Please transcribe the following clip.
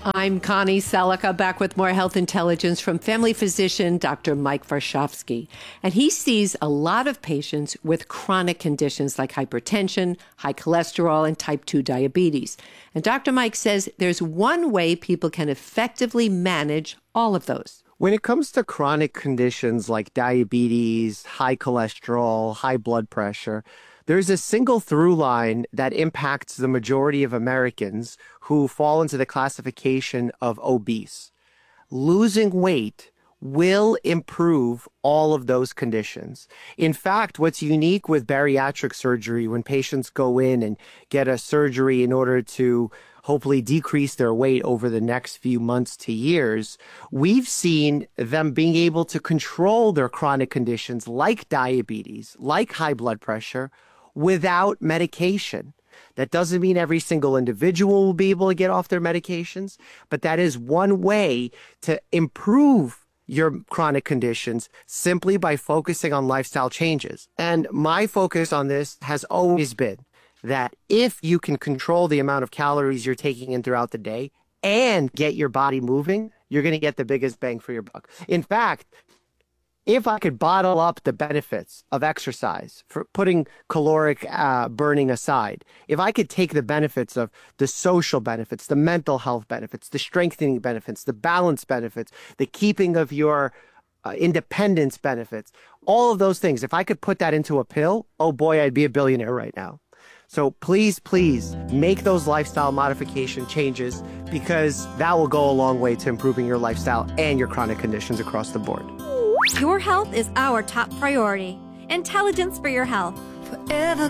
I'm Connie Selica, back with more health intelligence from family physician Dr. Mike Varshavsky. And he sees a lot of patients with chronic conditions like hypertension, high cholesterol, and type 2 diabetes. And Dr. Mike says there's one way people can effectively manage all of those. When it comes to chronic conditions like diabetes, high cholesterol, high blood pressure, there's a single through line that impacts the majority of Americans who fall into the classification of obese. Losing weight will improve all of those conditions. In fact, what's unique with bariatric surgery, when patients go in and get a surgery in order to hopefully decrease their weight over the next few months to years, we've seen them being able to control their chronic conditions like diabetes, like high blood pressure, without medication. That doesn't mean every single individual will be able to get off their medications, but that is one way to improve your chronic conditions simply by focusing on lifestyle changes. And my focus on this has always been that if you can control the amount of calories you're taking in throughout the day and get your body moving, you're going to get the biggest bang for your buck. In fact, if I could bottle up the benefits of exercise, for putting caloric burning aside, if I could take the benefits of the social benefits, the mental health benefits, the strengthening benefits, the balance benefits, the keeping of your independence benefits, all of those things, if I could put that into a pill, oh boy, I'd be a billionaire right now. So please make those lifestyle modification changes, because that will go a long way to improving your lifestyle and your chronic conditions across the board. Your health is our top priority. Intelligence for your health. Forever